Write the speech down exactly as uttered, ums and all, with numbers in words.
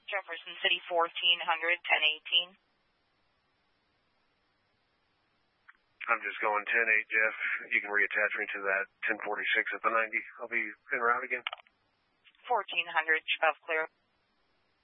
Jefferson City, fourteen hundred, ten eighteen. I'm just going ten eight, Jeff. You can reattach me to that ten forty-six at the ninety. I'll be en route again. fourteen hundred, twelve clear.